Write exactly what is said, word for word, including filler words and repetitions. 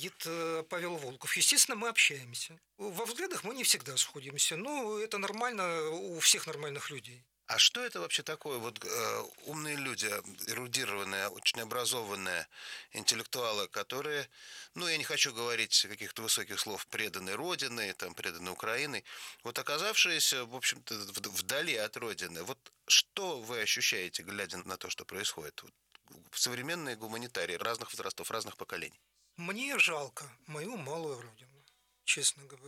сидит э, Павел Волков. Естественно, мы общаемся. Во взглядах мы не всегда сходимся, но это нормально у всех нормальных людей. А что это вообще такое? Вот э, умные люди, эрудированные, очень образованные интеллектуалы, которые, ну, я не хочу говорить каких-то высоких слов, преданы Родиной, там, преданы Украиной, вот оказавшиеся, в общем-то, в- вдали от Родины, вот что вы ощущаете, глядя на то, что происходит? Вот, современные гуманитарии разных возрастов, разных поколений. Мне жалко мою малую родину, честно говоря.